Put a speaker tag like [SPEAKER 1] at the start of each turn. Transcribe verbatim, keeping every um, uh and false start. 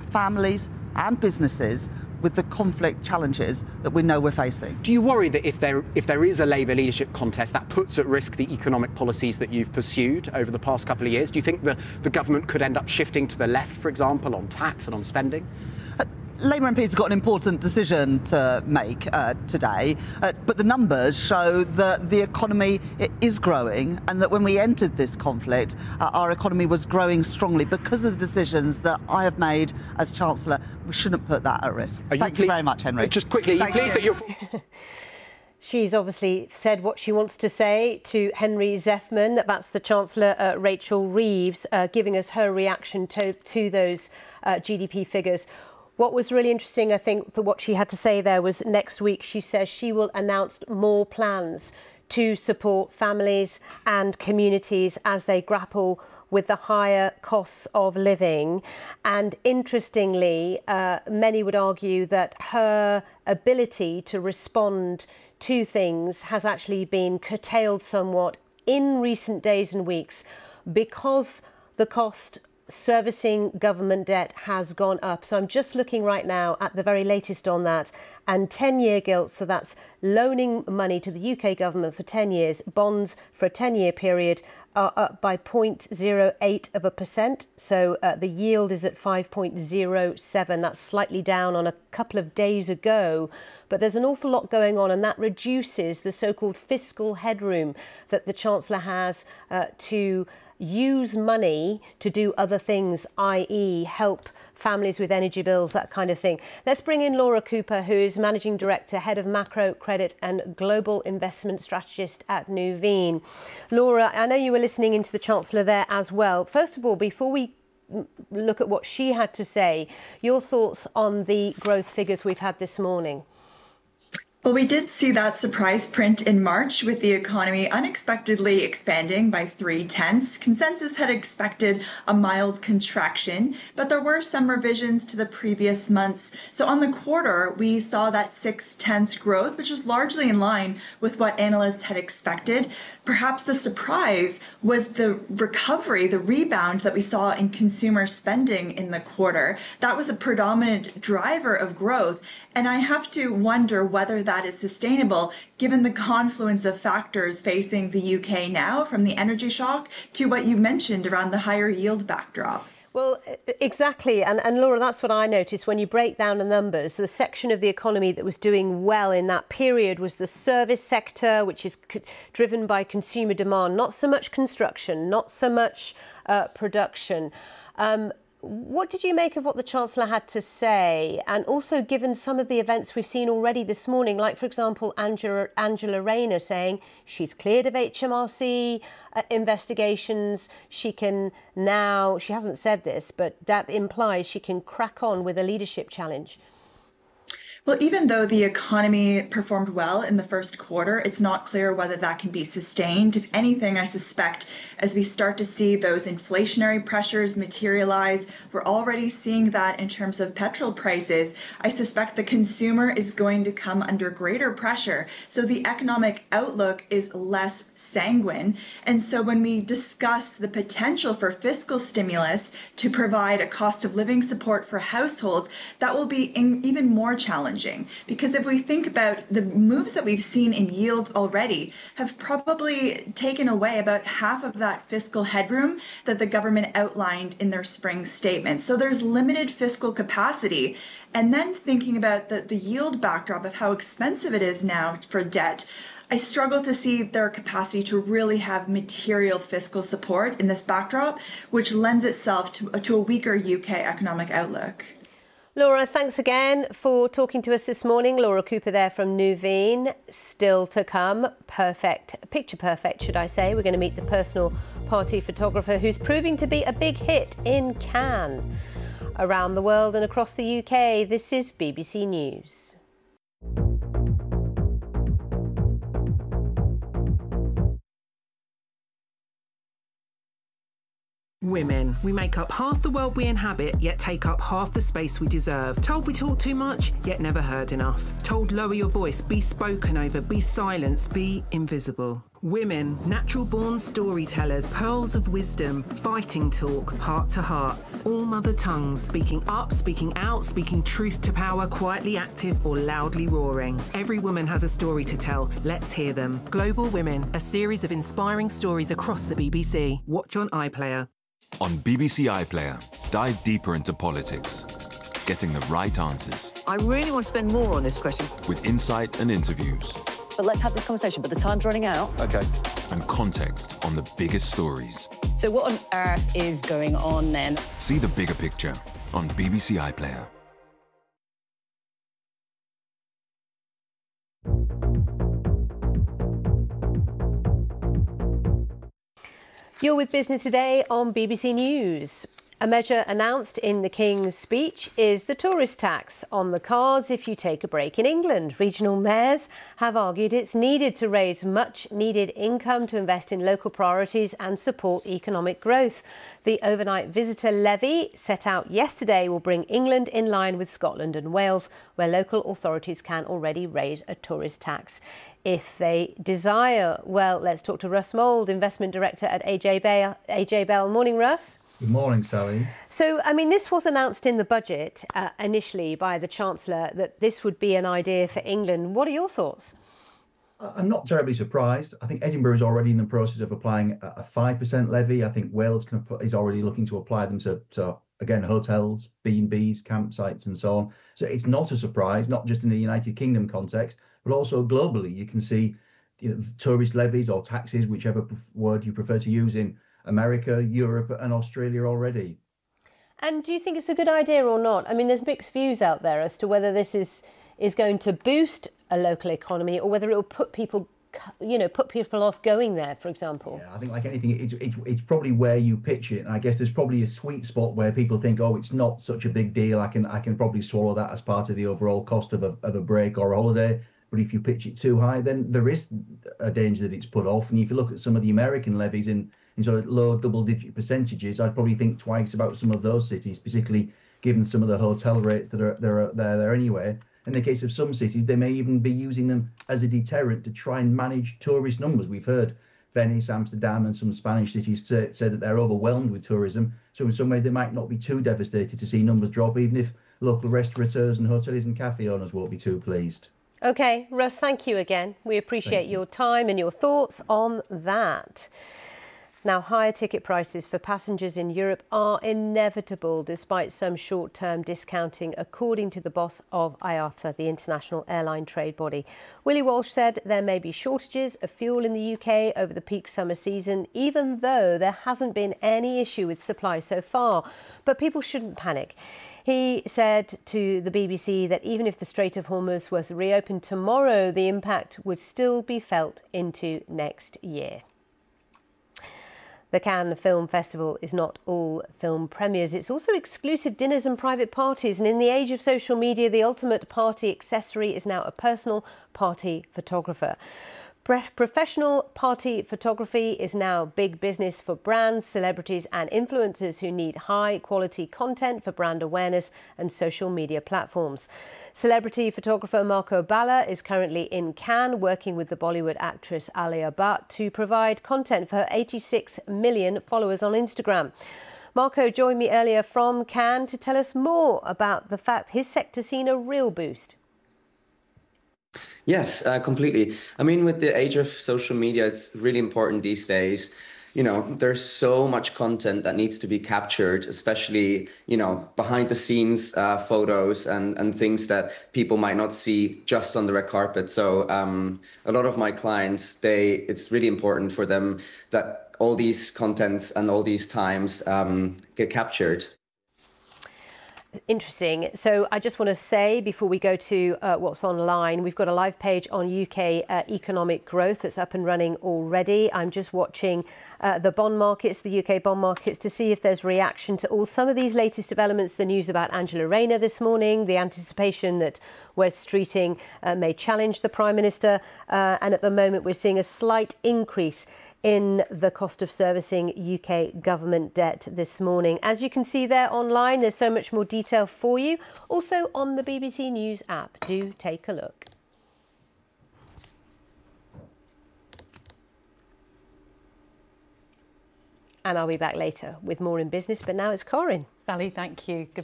[SPEAKER 1] families and businesses with the conflict challenges that we know we're facing.
[SPEAKER 2] Do you worry that if there if there is a Labour leadership contest, that puts at risk the economic policies that you've pursued over the past couple of years? Do you think the, the government could end up shifting to the left, for example, on tax and on spending?
[SPEAKER 1] Uh, Labour M Ps have got an important decision to make uh, today, uh, but the numbers show that the economy is growing and that when we entered this conflict, uh, our economy was growing strongly because of the decisions that I have made as Chancellor. We shouldn't put that at risk.
[SPEAKER 2] Are
[SPEAKER 1] Thank
[SPEAKER 2] you,
[SPEAKER 1] you very much, Henry.
[SPEAKER 2] Uh, just quickly, are you pleased that you're...
[SPEAKER 3] She's obviously said what she wants to say to Henry Zeffman. That's the Chancellor, uh, Rachel Reeves, uh, giving us her reaction to, to those uh, G D P figures. What was really interesting, I think, for what she had to say there was next week she says she will announce more plans to support families and communities as they grapple with the higher costs of living. And interestingly, uh, many would argue that her ability to respond to things has actually been curtailed somewhat in recent days and weeks because the cost servicing government debt has gone up. So I'm just looking right now at the very latest on that, and ten-year gilts, so that's loaning money to the U K government for ten years, bonds for a ten-year period are up by zero point zero eight of a percent. So uh, the yield is at five point zero seven. That's slightly down on a couple of days ago. But there's an awful lot going on, and that reduces the so-called fiscal headroom that the Chancellor has uh, to use money to do other things, that is help families with energy bills, that kind of thing. Let's bring in Laura Cooper, who is Managing Director, Head of Macro Credit and Global Investment Strategist at Nuveen. Laura, I know you were listening into the Chancellor there as well. First of all, before we look at what she had to say, your thoughts on the growth figures we've had this morning?
[SPEAKER 4] Well, we did see that surprise print in March with the economy unexpectedly expanding by three tenths. Consensus had expected a mild contraction, but there were some revisions to the previous months. So on the quarter, we saw that six tenths growth, which was largely in line with what analysts had expected. Perhaps the surprise was the recovery, the rebound that we saw in consumer spending in the quarter. That was a predominant driver of growth. And I have to wonder whether that is sustainable, given the confluence of factors facing the U K now, from the energy shock to what you mentioned around the higher yield backdrop.
[SPEAKER 3] Well, exactly. And, and Laura, that's what I noticed when you break down the numbers. The section of the economy that was doing well in that period was the service sector, which is c driven by consumer demand, not so much construction, not so much uh, production. Um, What did you make of what the Chancellor had to say? And also, given some of the events we've seen already this morning, like, for example, Angela, Angela Rayner saying she's cleared of H M R C uh, investigations. She can now, she hasn't said this, but that implies she can crack on with a leadership challenge.
[SPEAKER 4] Well, even though the economy performed well in the first quarter, it's not clear whether that can be sustained. If anything, I suspect as we start to see those inflationary pressures materialize, we're already seeing that in terms of petrol prices. I suspect the consumer is going to come under greater pressure. So the economic outlook is less sanguine. And so when we discuss the potential for fiscal stimulus to provide a cost of living support for households, that will be in, even more challenging. Because if we think about the moves that we've seen in yields already have probably taken away about half of that fiscal headroom that the government outlined in their spring statement. So there's limited fiscal capacity. And then thinking about the, the yield backdrop of how expensive it is now for debt, I struggle to see their capacity to really have material fiscal support in this backdrop, which lends itself to, to a weaker U K economic outlook.
[SPEAKER 3] Laura, thanks again for talking to us this morning. Laura Cooper there from Nuveen. Still to come, perfect, picture perfect, should I say. We're going to meet the personal party photographer who's proving to be a big hit in Cannes. Around the world and across the U K, this is B B C News.
[SPEAKER 5] Women. We make up half the world we inhabit, yet take up half the space we deserve. Told we talk too much, yet never heard enough. Told lower your voice, be spoken over, be silenced, be invisible. Women, natural-born storytellers, pearls of wisdom, fighting talk, heart to hearts. All mother tongues, speaking up, speaking out, speaking truth to power, quietly active or loudly roaring. Every woman has a story to tell. Let's hear them. Global Women, a series of inspiring stories across the B B C. Watch on iPlayer.
[SPEAKER 6] On B B C iPlayer, dive deeper into politics, getting the right answers.
[SPEAKER 7] I really want to spend more on this question.
[SPEAKER 6] With insight and interviews.
[SPEAKER 7] But let's have this conversation, but the time's running out.
[SPEAKER 6] Okay. And context on the biggest stories.
[SPEAKER 7] So what on earth is going on then?
[SPEAKER 6] See the bigger picture on B B C iPlayer.
[SPEAKER 3] You're with Business Today on B B C News. A measure announced in the King's speech is the tourist tax on the cards if you take a break in England. Regional mayors have argued it's needed to raise much needed income to invest in local priorities and support economic growth. The overnight visitor levy set out yesterday will bring England in line with Scotland and Wales, where local authorities can already raise a tourist tax if they desire. Well, let's talk to Russ Mould, Investment Director at A J Bell. A J Bell. Morning, Russ.
[SPEAKER 8] Good morning, Sally.
[SPEAKER 3] So, I mean, this was announced in the budget uh, initially by the Chancellor that this would be an idea for England. What are your thoughts?
[SPEAKER 8] I'm not terribly surprised. I think Edinburgh is already in the process of applying a five percent levy. I think Wales can, is already looking to apply them to, to again, hotels, B and Bs, campsites and so on. So it's not a surprise, not just in the United Kingdom context, but also globally. You can see, you know, tourist levies or taxes, whichever word you prefer to use, in America, Europe and Australia already.
[SPEAKER 3] And do you think it's a good idea or not? I mean, there's mixed views out there as to whether this is is going to boost a local economy or whether it will put people, you know, put people off going there, for example.
[SPEAKER 8] Yeah, I think like anything, it's, it's, it's probably where you pitch it. And I guess there's probably a sweet spot where people think, oh, it's not such a big deal. I can I can probably swallow that as part of the overall cost of a, of a break or a holiday. But if you pitch it too high, then there is a danger that it's put off. And if you look at some of the American levies in in sort of low double-digit percentages, I'd probably think twice about some of those cities, particularly given some of the hotel rates that are there there there anyway. In the case of some cities, they may even be using them as a deterrent to try and manage tourist numbers. We've heard Venice, Amsterdam, and some Spanish cities say, say that they're overwhelmed with tourism. So in some ways, they might not be too devastated to see numbers drop, even if local restaurateurs and hoteliers and cafe owners won't be too pleased.
[SPEAKER 3] OK, Russ, thank you again. We appreciate your time and your thoughts on that. Now, higher ticket prices for passengers in Europe are inevitable, despite some short-term discounting, according to the boss of I A T A, the International Airline Trade Body. Willie Walsh said there may be shortages of fuel in the U K over the peak summer season, even though there hasn't been any issue with supply so far. But people shouldn't panic. He said to the B B C that even if the Strait of Hormuz was reopened tomorrow, the impact would still be felt into next year. The Cannes Film Festival is not all film premieres. It's also exclusive dinners and private parties. And in the age of social media, the ultimate party accessory is now a personal party photographer. Professional party photography is now big business for brands, celebrities and influencers who need high-quality content for brand awareness and social media platforms. Celebrity photographer Marco Balla is currently in Cannes working with the Bollywood actress Alia Bhatt to provide content for her eighty-six million followers on Instagram. Marco joined me earlier from Cannes to tell us more about the fact his sector's seen a real boost.
[SPEAKER 9] Yes, uh, completely. I mean, with the age of social media, it's really important these days. You know, there's so much content that needs to be captured, especially, you know, behind the scenes uh, photos and, and things that people might not see just on the red carpet. So um, a lot of my clients, they it's really important for them that all these contents and all these times um, get captured.
[SPEAKER 3] Interesting. So I just want to say before we go to uh, what's online, we've got a live page on U K uh, economic growth that's up and running already. I'm just watching uh, the bond markets, the U K bond markets, to see if there's reaction to all some of these latest developments. The news about Angela Rayner this morning, the anticipation that Wes Streeting uh, may challenge the Prime Minister. Uh, and at the moment, we're seeing a slight increase in the cost of servicing U K government debt this morning. As you can see there online, there's so much more detail for you. Also on the B B C News app. Do take a look. And I'll be back later with more in business, but now it's Corinne.
[SPEAKER 10] Sally, thank you. Good